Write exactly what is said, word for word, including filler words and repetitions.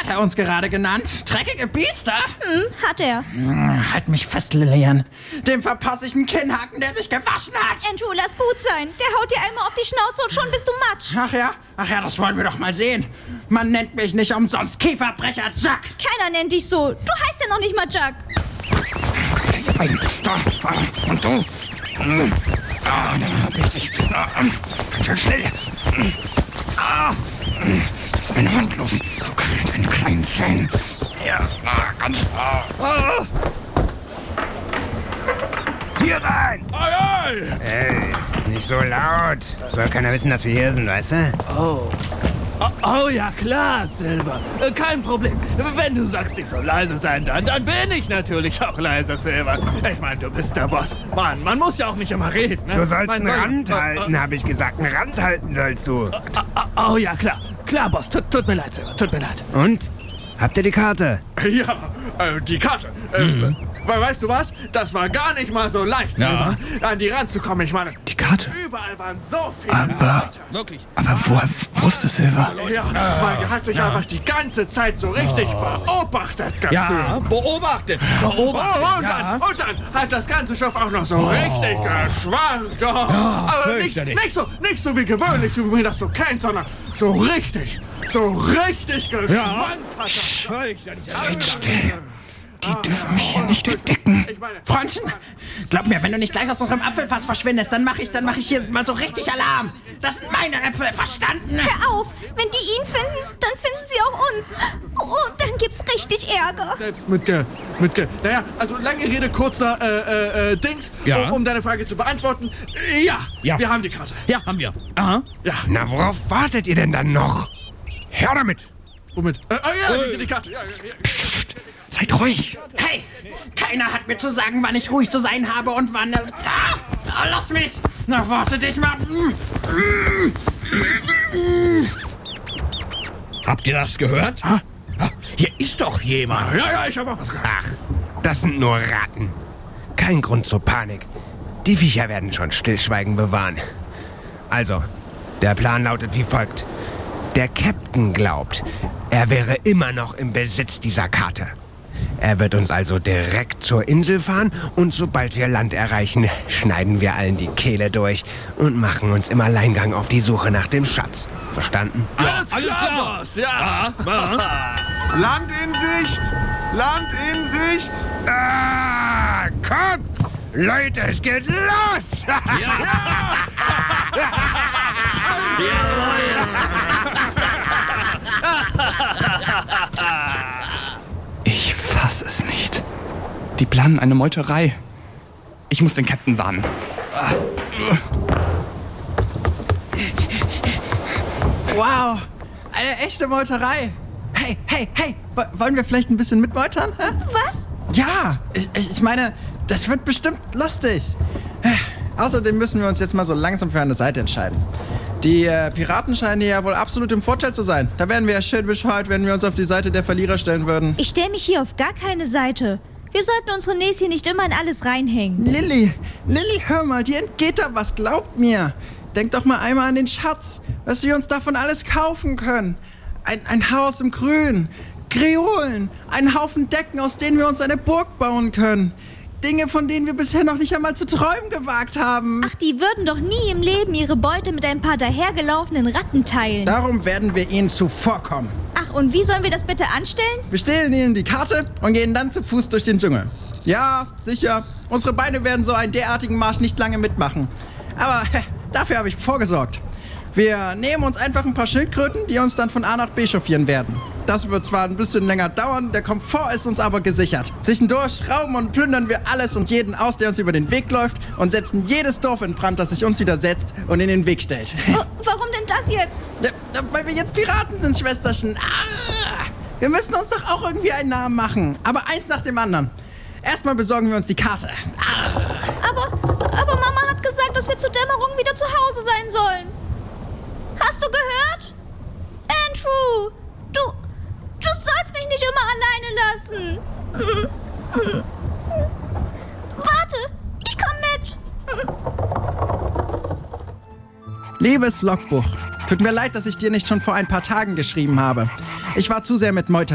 hat er uns gerade genannt? Dreckige Biester? Hm, hat er. Hm, halt mich fest, Lillian. Dem verpasse ich einen Kinnhaken, der sich gewaschen hat. Andrew, lass gut sein. Der haut dir einmal auf die Schnauze und schon bist du matsch. Ach ja? Ach ja, das wollen wir doch mal sehen. Man nennt mich nicht umsonst Kieferbrecher Jack. Keiner nennt dich so. Du heißt ja noch nicht mal Jack. Und du? Ah, dann hab ich dich. Ah, ganz schnell. Ah, lass meine Hand los. Du deine kleinen Zähne. Ja, ah, ganz. Ah. Ah. Hier rein! Ei, ei! Hey, nicht so laut. Soll keiner wissen, dass wir hier sind, weißt du? Oh. Oh, oh ja, klar, Silver. Äh, kein Problem. Wenn du sagst, ich soll leise sein, dann, dann bin ich natürlich auch leise, Silver. Ich meine, du bist der Boss. Mann, man muss ja auch nicht immer reden, ne? Du sollst Man einen soll- Rand halten, äh, habe ich gesagt. Einen Rand halten sollst du. äh, äh, Oh ja, klar. Klar, Boss. Tut, tut mir leid, Silver. Tut mir leid. Und? Habt ihr die Karte? Ja, äh, die Karte. Äh, Mhm. Weil, weißt du was? Das war gar nicht mal so leicht, Ja. Silver, an die ranzukommen. Ich meine, Die Karte? überall waren so viele Aber, Leute. wirklich. Aber woher wusste Silver? Ja, weil er hat sich einfach die ganze Zeit so richtig beobachtet gefühlt. Ja, beobachtet. Oh, Beobachtet. und, ja. dann, und dann hat das ganze Schiff auch noch so richtig geschwankt. Oh. Aber nicht, fürchterlich. nicht, so, nicht so wie gewöhnlich, so wie man das so kennt, sondern so richtig, so richtig geschwankt hat das. Fürchterlich. Still. Die dürfen mich hier nicht entdecken. Ich meine, Freundchen, glaub mir, wenn du nicht gleich aus unserem Apfelfass verschwindest, dann mache ich, dann mach ich hier mal so richtig Alarm. Das sind meine Äpfel, verstanden? Hör auf. Wenn die ihn finden, dann finden sie auch uns. Und dann gibt's richtig Ärger. selbst mit Ge... Mit Ge... Naja, also lange Rede, kurzer äh, äh, äh, Dings, Ja. um, um deine Frage zu beantworten. Äh, ja, Ja. wir haben die Karte. Ja, haben wir. Aha. Ja, Na, worauf wartet ihr denn dann noch? Her damit! womit? Äh, oh ja, die, die Karte. Ja, ja, ja. Seid ruhig. Hey, keiner hat mir zu sagen, wann ich ruhig zu sein habe und wann... Äh, ah, ah, lass mich! Na, warte dich mal. Mm, mm, mm. Habt ihr das gehört? Ah, hier ist doch jemand. Ja, ja, ich habe auch was gehört. Ach, das sind nur Ratten. Kein Grund zur Panik. Die Viecher werden schon Stillschweigen bewahren. Also, der Plan lautet wie folgt. Der Captain glaubt, er wäre immer noch im Besitz dieser Karte. Er wird uns also direkt zur Insel fahren und sobald wir Land erreichen, schneiden wir allen die Kehle durch und machen uns im Alleingang auf die Suche nach dem Schatz. Verstanden? Alles alles klar, klar. Boss. Ja. Land in Sicht! Land in Sicht! Ah, kommt! Leute, es geht los! Ich fass es nicht. Die planen eine Meuterei. Ich muss den Captain warnen. Wow, eine echte Meuterei. Hey, hey, hey, wo- wollen wir vielleicht ein bisschen mitmeutern? Hä? Was? Ja, ich, ich ich meine, das wird bestimmt lustig. Außerdem müssen wir uns jetzt mal so langsam für eine Seite entscheiden. Die äh, Piraten scheinen hier ja wohl absolut im Vorteil zu sein. Da wären wir ja schön bescheuert, wenn wir uns auf die Seite der Verlierer stellen würden. Ich stelle mich hier auf gar keine Seite. Wir sollten unsere Näschen nicht immer in alles reinhängen. Lilly, Lilly, hör mal, dir entgeht da was, glaubt mir. Denk doch mal einmal an den Schatz, was wir uns davon alles kaufen können. Ein, ein Haus im Grün, Kreolen, ein Haufen Decken, aus denen wir uns eine Burg bauen können. Dinge, von denen wir bisher noch nicht einmal zu träumen gewagt haben. Ach, die würden doch nie im Leben ihre Beute mit ein paar dahergelaufenen Ratten teilen. Darum werden wir ihnen zuvorkommen. Ach, und wie sollen wir das bitte anstellen? Wir stehlen ihnen die Karte und gehen dann zu Fuß durch den Dschungel. Ja, sicher, unsere Beine werden so einen derartigen Marsch nicht lange mitmachen. Aber hä, dafür habe ich vorgesorgt. Wir nehmen uns einfach ein paar Schildkröten, die uns dann von A nach B chauffieren werden. Das wird zwar ein bisschen länger dauern, der Komfort ist uns aber gesichert. Zwischendurch rauben und plündern wir alles und jeden aus, der uns über den Weg läuft und setzen jedes Dorf in Brand, das sich uns widersetzt und in den Weg stellt. Oh, warum denn das jetzt? Ja, ja, weil wir jetzt Piraten sind, Schwesterchen. Ah, wir müssen uns doch auch irgendwie einen Namen machen. Aber eins nach dem anderen. Erstmal besorgen wir uns die Karte. Ah. Aber, aber Mama hat gesagt, dass wir zur Dämmerung wieder zu Hause sein sollen. Hast du gehört? Andrew, du, du sollst mich nicht immer alleine lassen. Warte, ich komm mit. Liebes Logbuch, tut mir leid, dass ich dir nicht schon vor ein paar Tagen geschrieben habe. Ich war zu sehr mit Meutern